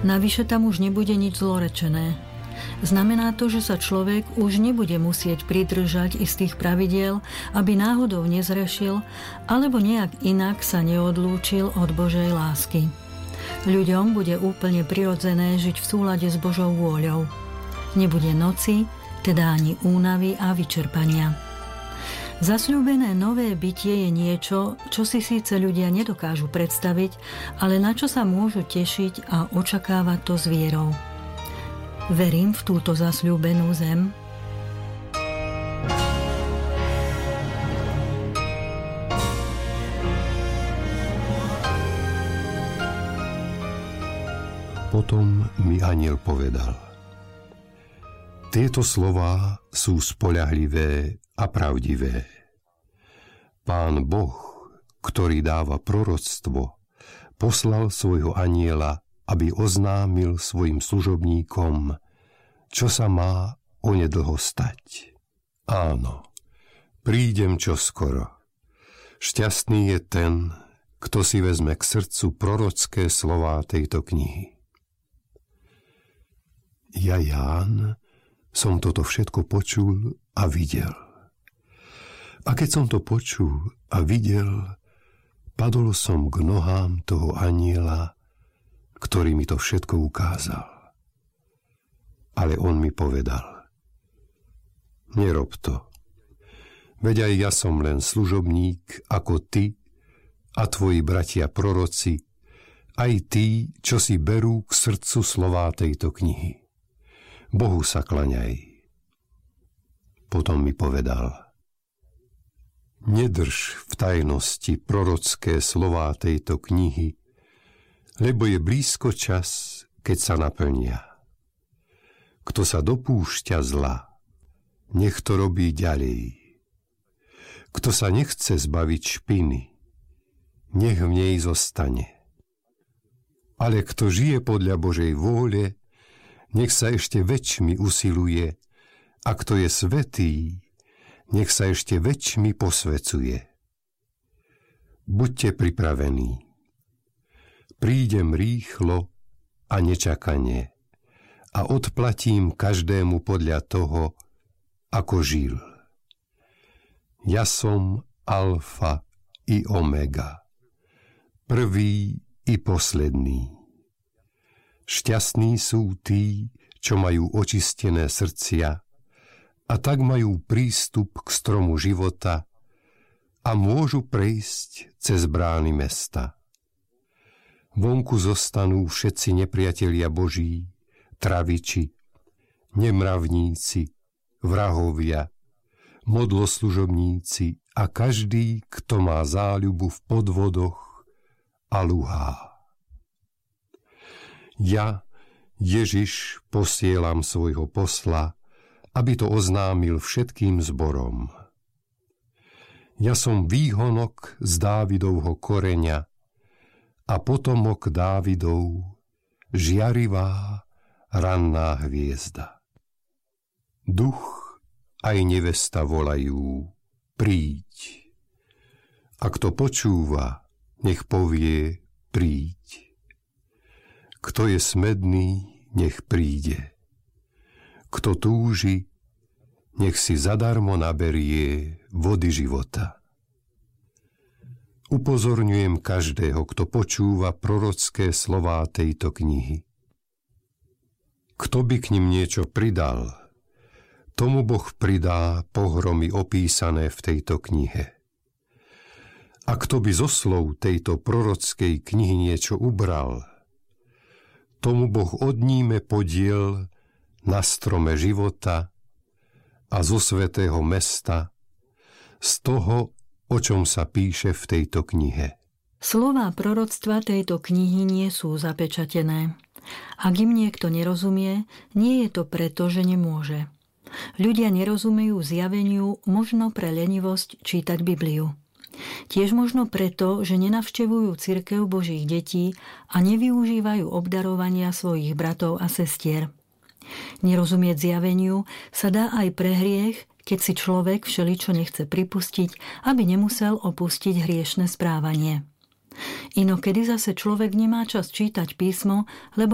Navyše tam už nebude nič zlorečené. Znamená to, že sa človek už nebude musieť pridržať istých pravidiel, aby náhodou nezrešil alebo nejak inak sa neodlúčil od Božej lásky. Ľuďom bude úplne prirodzené žiť v súlade s Božou vôľou. Nebude noci, teda ani únavy a vyčerpania. Zasľúbené nové bytie je niečo, čo si síce ľudia nedokážu predstaviť, ale na čo sa môžu tešiť a očakávať to s vierou. Verím v túto zasľúbenú zem. Potom mi anjel povedal: Tieto slová sú spoľahlivé a pravdivé. Pán Boh, ktorý dáva proroctvo, poslal svojho anjela, aby oznámil svojim služobníkom, čo sa má onedlho stať. Áno, prídem čoskoro. Šťastný je ten, kto si vezme k srdcu prorocké slová tejto knihy. Ja, Ján, som toto všetko počul a videl. A keď som to počul a videl, padol som k nohám toho anjela, ktorý mi to všetko ukázal. Ale on mi povedal: Nerob to. Veď aj ja som len služobník ako ty a tvoji bratia proroci, aj tí, čo si berú k srdcu slová tejto knihy. Bohu sa klaňaj. Potom mi povedal: Nedrž v tajnosti prorocké slová tejto knihy, lebo je blízko čas, keď sa naplnia. Kto sa dopúšťa zla, nech to robí ďalej. Kto sa nechce zbaviť špiny, nech v nej zostane. Ale kto žije podľa Božej vôle, nech sa ešte väčšmi usiluje, a kto je svätý, nech sa ešte väčšmi posvecuje. Buďte pripravení. Prídem rýchlo a nečakane a odplatím každému podľa toho, ako žil. Ja som Alfa i Omega, prvý i posledný. Šťastní sú tí, čo majú očistené srdcia, a tak majú prístup k stromu života a môžu prejsť cez brány mesta. Vonku zostanú všetci nepriatelia Boží, traviči, nemravníci, vrahovia, modloslužobníci a každý, kto má záľubu v podvodoch a luhá. Ja, Ježiš, posielam svojho posla, aby to oznámil všetkým zborom. Ja som výhonok z Dávidovho koreňa a potomok Dávidov, žiarivá ranná hviezda. Duch aj nevesta volajú: príď. A kto počúva, nech povie: príď. Kto je smedný, nech príde. Kto túži, nech si zadarmo naberie vody života. Upozorňujem každého, kto počúva prorocké slová tejto knihy. Kto by k nim niečo pridal, tomu Boh pridá pohromy opísané v tejto knihe. A kto by zo slov tejto prorockej knihy niečo ubral, tomu Boh odníme podiel na strome života a zo svätého mesta, z toho, o čom sa píše v tejto knihe. Slová proroctva tejto knihy nie sú zapečatené. Ak im niekto nerozumie, nie je to preto, že nemôže. Ľudia nerozumejú zjaveniu možno pre lenivosť čítať Bibliu. Tiež možno preto, že nenavštevujú cirkev Božích detí a nevyužívajú obdarovania svojich bratov a sestier. Nerozumieť zjaveniu sa dá aj pre hriech, keď si človek všeličo nechce pripustiť, aby nemusel opustiť hriešne správanie. Inokedy zase človek nemá čas čítať písmo, lebo